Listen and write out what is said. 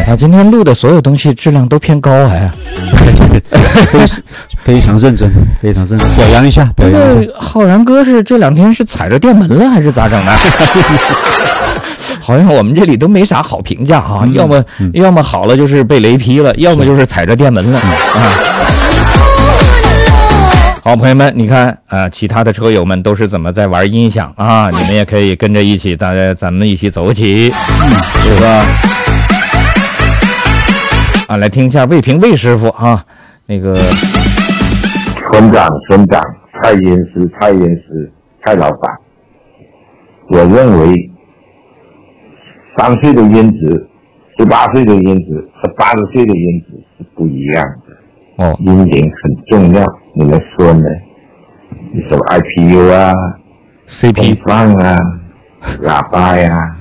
呀，今天录的所有东西质量都偏高哎， 非常认真，非常认真，表扬一下，表扬一下。 浩然哥是这2天是踩着电门了还是咋整的？好像我们这里都没啥好评价哈，要么好了就是被雷劈了，要么就是踩着电门了好，朋友们，你看其他的车友们都是怎么在玩音响啊？你们也可以跟着一起，咱们一起走起，是吧？来听一下魏平魏师傅啊，那个村长蔡烟师蔡老板，我认为3岁的烟子、18岁的烟子和80岁的烟子是不一样的。 哦， 音频很重要，你们说呢？你说 IPU 啊 CP 放啊，喇叭呀，